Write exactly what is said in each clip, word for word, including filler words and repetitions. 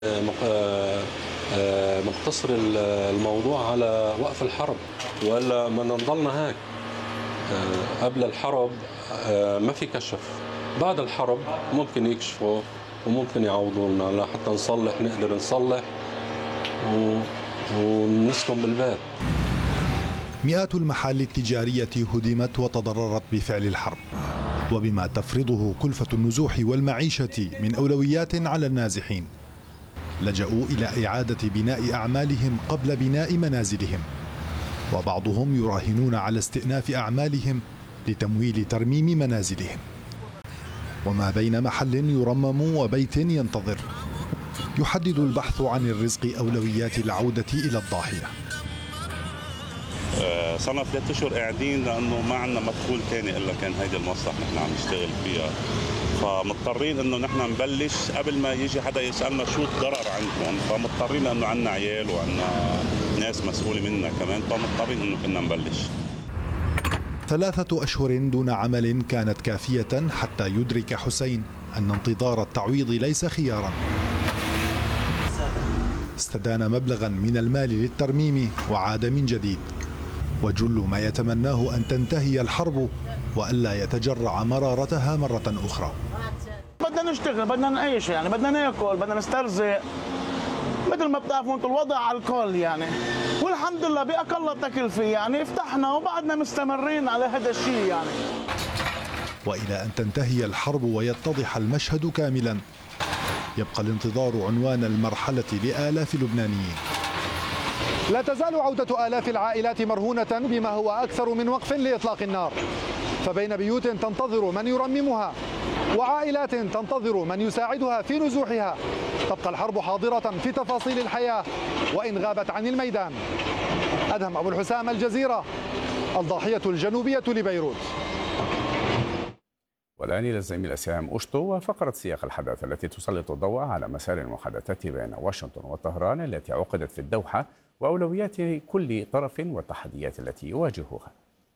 مقتصر الموضوع على وقف الحرب، ولا ما نضلنا هيك. قبل الحرب ما في كشف، بعد الحرب ممكن يكشفوا وممكن يعوضونا لحتى نصلح، نقدر نصلح ونسكن بالبيت. مئات المحال التجارية هدمت وتضررت بفعل الحرب، وبما تفرضه كلفة النزوح والمعيشة من أولويات على النازحين، لجأوا إلى إعادة بناء أعمالهم قبل بناء منازلهم، وبعضهم يراهنون على استئناف أعمالهم لتمويل ترميم منازلهم. وما بين محل يرمم وبيت ينتظر، يحدد البحث عن الرزق أولويات العودة إلى الضاحية. صرنا ثلاث اشهر قاعدين لانه ما عندنا مدخول ثاني الا كان هيدي المصلحه نحن عم نشتغل فيها، فمضطرين انه نحن نبلش قبل ما يجي حدا يسالنا شو الضرر عندكم، فمضطرين لانه عندنا عيال وعندنا ناس مسؤوله منا كمان، فمضطرين انه كنا نبلش. ثلاثة أشهر دون عمل كانت كافية حتى يدرك حسين أن انتظار التعويض ليس خيارا. استدان مبلغا من المال للترميم وعاد من جديد، وجل ما يتمناه أن تنتهي الحرب وألا يتجرع مرارتها مرة أخرى. بدنا نشتغل، بدنا نعيش، يعني بدنا ناكل، بدنا نسترزق، مثل ما بتعرفوا انتم الوضع على الكل يعني، والحمد لله بأقل تكلفة يعني فتحنا وبعدنا مستمرين على هذا الشيء يعني. وإلى أن تنتهي الحرب ويتضح المشهد كاملا، يبقى الانتظار عنوان المرحلة لآلاف اللبنانيين. لا تزال عودة آلاف العائلات مرهونة بما هو أكثر من وقف لإطلاق النار، فبين بيوت تنتظر من يرممها وعائلات تنتظر من يساعدها في نزوحها، تبقى الحرب حاضرة في تفاصيل الحياة وإن غابت عن الميدان. أدهم أبو الحسام، الجزيرة، الضاحية الجنوبية لبيروت. والآن إلى الزميل سهام أشطو وفقرة سياق الحدث التي تسلط الضوء على مسار المحادثات بين واشنطن وطهران التي عقدت في الدوحة وأولويات كل طرف والتحديات التي يواجهها.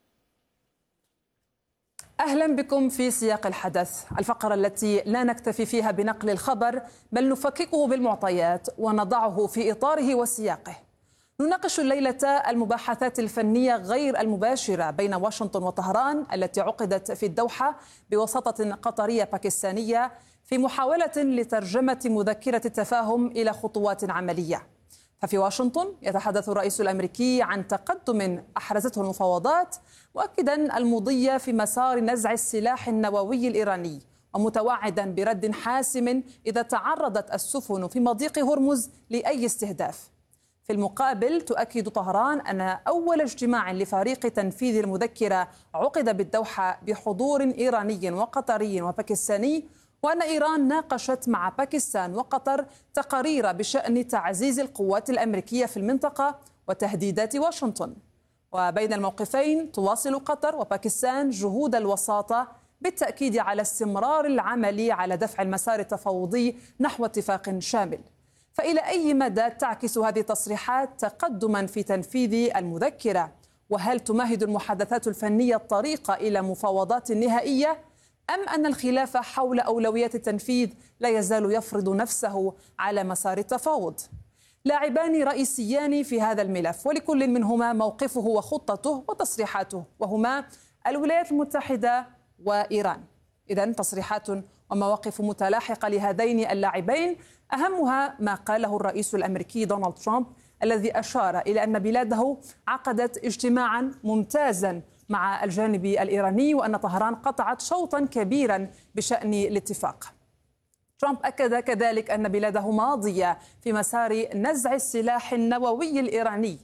أهلا بكم في سياق الحدث، الفقرة التي لا نكتفي فيها بنقل الخبر بل نفككه بالمعطيات ونضعه في إطاره وسياقه. نناقش الليلة المباحثات الفنية غير المباشرة بين واشنطن وطهران التي عقدت في الدوحة بوساطة قطرية باكستانية في محاولة لترجمة مذكرة التفاهم إلى خطوات عملية. ففي واشنطن يتحدث الرئيس الأمريكي عن تقدم أحرزته المفاوضات، مؤكدا المضي في مسار نزع السلاح النووي الإيراني، ومتوعدا برد حاسم إذا تعرضت السفن في مضيق هرمز لأي استهداف. في المقابل تؤكد طهران أن أول اجتماع لفريق تنفيذ المذكرة عقد بالدوحة بحضور إيراني وقطري وباكستاني، وأن إيران ناقشت مع باكستان وقطر تقارير بشأن تعزيز القوات الأمريكية في المنطقة وتهديدات واشنطن. وبين الموقفين تواصل قطر وباكستان جهود الوساطة بالتأكيد على استمرار العمل على دفع المسار التفاوضي نحو اتفاق شامل. فإلى أي مدى تعكس هذه التصريحات تقدما في تنفيذ المذكرة؟ وهل تمهد المحادثات الفنية الطريق إلى مفاوضات نهائية؟ أم أن الخلاف حول أولويات التنفيذ لا يزال يفرض نفسه على مسار التفاوض؟ لاعبان رئيسيان في هذا الملف، ولكل منهما موقفه وخطته وتصريحاته، وهما الولايات المتحدة وإيران. إذن تصريحات ومواقف متلاحقة لهذين اللاعبين، أهمها ما قاله الرئيس الأمريكي دونالد ترامب الذي أشار إلى أن بلاده عقدت اجتماعا ممتازا مع الجانب الإيراني، وأن طهران قطعت شوطا كبيرا بشأن الاتفاق. ترامب أكد كذلك أن بلاده ماضية في مسار نزع السلاح النووي الإيراني.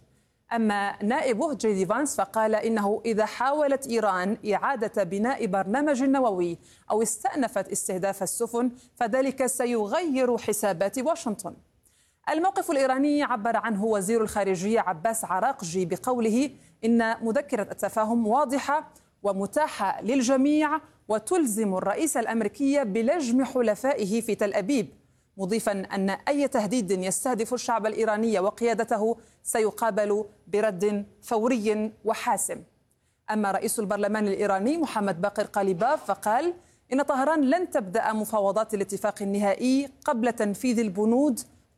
أما نائبه جي دي فانس فقال إنه إذا حاولت إيران إعادة بناء برنامج نووي أو استأنفت استهداف السفن فذلك سيغير حسابات واشنطن. الموقف الإيراني عبر عنه وزير الخارجية عباس عراقجي بقوله إن مذكرة التفاهم واضحة ومتاحة للجميع وتلزم الرئيس الأمريكي بلجم حلفائه في تل أبيب، مضيفا أن أي تهديد يستهدف الشعب الإيراني وقيادته سيقابل برد فوري وحاسم. أما رئيس البرلمان الإيراني محمد باقر قاليباف فقال إن طهران لن تبدأ مفاوضات الاتفاق النهائي قبل تنفيذ البنود